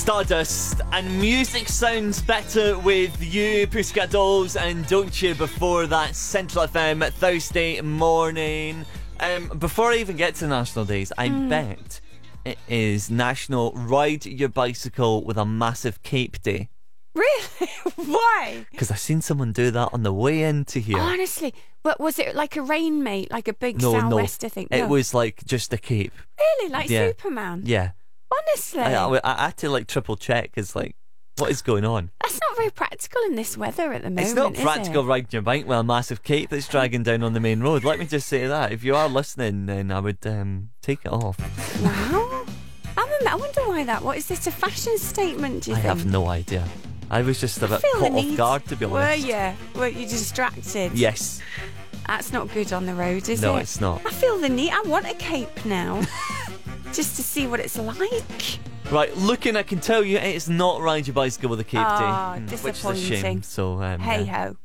Stardust, and music sounds better with you, Pussycat Dolls, and Don't You before that, Central FM Thursday morning. Before I even get to National Days, I bet it is National Ride Your Bicycle with a Massive Cape Day. Really? Why? Because I've seen someone do that on the way into here. Honestly. But was it like a rainmate, like a big sou'wester thing? No. It was like just a cape. Really? Like Superman? Yeah. Honestly? I had to like triple check, because like, what is going on? That's not very practical in this weather at the moment. It's not practical riding your bike with a massive cape that's dragging down on the main road. Let me just say that. If you are listening, then I would take it off. Wow. I wonder why that. What is this, a fashion statement, do you think? I have no idea. I was just a bit caught off guard, to be honest. Were you distracted? Yes. That's not good on the road, is it? No, it's not. I feel the need. I want a cape now. Just to see what it's like. Right, looking, I can tell you it's not Ride Your Bicycle with a Cape Day. Disappointing. Which is a shame. So, hey ho.